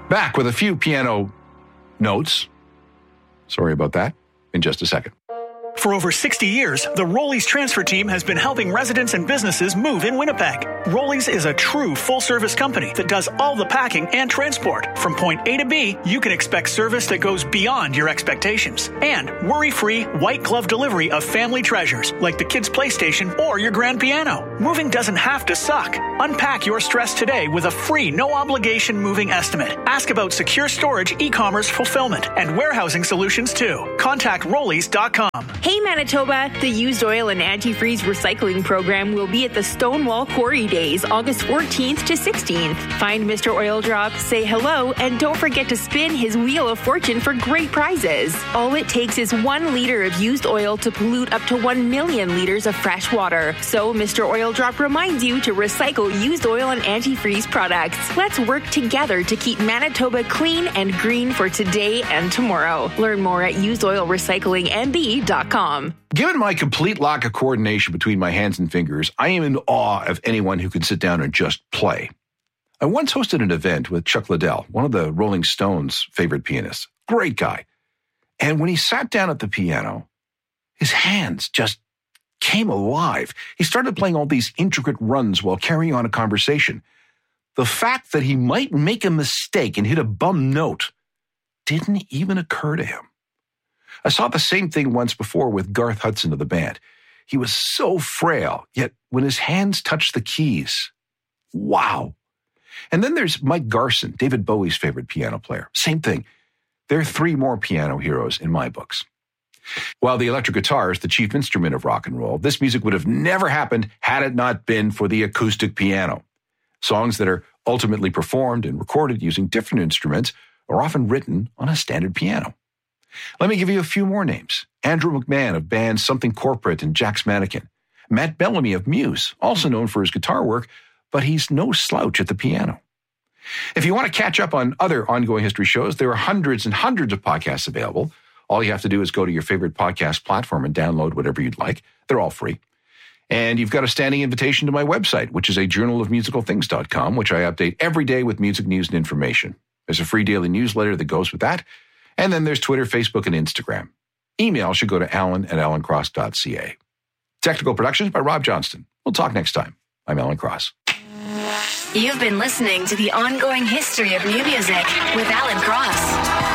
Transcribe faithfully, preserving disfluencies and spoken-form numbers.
Back with a few piano notes. Sorry about that. In just a second. For over sixty years, the Rollies transfer team has been helping residents and businesses move in Winnipeg. Rollies is a true full-service company that does all the packing and transport. From point A to B, you can expect service that goes beyond your expectations. And worry-free, white-glove delivery of family treasures, like the kids' PlayStation or your grand piano. Moving doesn't have to suck. Unpack your stress today with a free, no-obligation moving estimate. Ask about secure storage, e-commerce fulfillment, and warehousing solutions, too. Contact rollies dot com. Hey Manitoba, the used oil and antifreeze recycling program will be at the Stonewall Quarry Days, August fourteenth to sixteenth. Find Mister Oil Drop, say hello, and don't forget to spin his Wheel of Fortune for great prizes. All it takes is one liter of used oil to pollute up to one million liters of fresh water. So Mister Oil Drop reminds you to recycle used oil and antifreeze products. Let's work together to keep Manitoba clean and green for today and tomorrow. Learn more at used oil recycling m b dot com. Given my complete lack of coordination between my hands and fingers, I am in awe of anyone who can sit down and just play. I once hosted an event with Chuck Liddell, one of the Rolling Stones' favorite pianists. Great guy. And when he sat down at the piano, his hands just came alive. He started playing all these intricate runs while carrying on a conversation. The fact that he might make a mistake and hit a bum note didn't even occur to him. I saw the same thing once before with Garth Hudson of the band. He was so frail, yet when his hands touched the keys, wow. And then there's Mike Garson, David Bowie's favorite piano player. Same thing. There are three more piano heroes in my books. While the electric guitar is the chief instrument of rock and roll, this music would have never happened had it not been for the acoustic piano. Songs that are ultimately performed and recorded using different instruments are often written on a standard piano. Let me give you a few more names. Andrew McMahon of bands Something Corporate and Jack's Mannequin. Matt Bellamy of Muse, also known for his guitar work, but he's no slouch at the piano. If you want to catch up on other ongoing history shows, there are hundreds and hundreds of podcasts available. All you have to do is go to your favorite podcast platform and download whatever you'd like. They're all free. And you've got a standing invitation to my website, which is a journal of musical things dot com, which I update every day with music news and information. There's a free daily newsletter that goes with that. And then there's Twitter, Facebook, and Instagram. Email should go to alan at alan cross dot c a. Technical productions by Rob Johnston. We'll talk next time. I'm Alan Cross. You've been listening to the ongoing history of new music with Alan Cross.